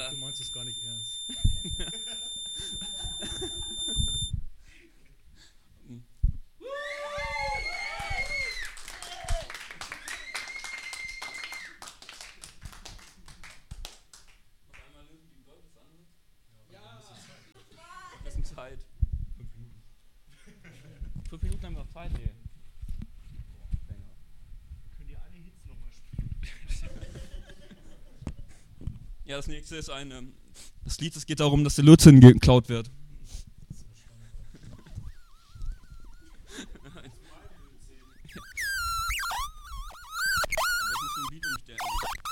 Du meinst es gar nicht ernst. Zeit. 5 Minuten haben wir noch Zeit, ey. Könnt ihr alle Hits nochmal spielen? Ja, das nächste ist das Lied, es geht darum, dass der Lötzinn geklaut wird.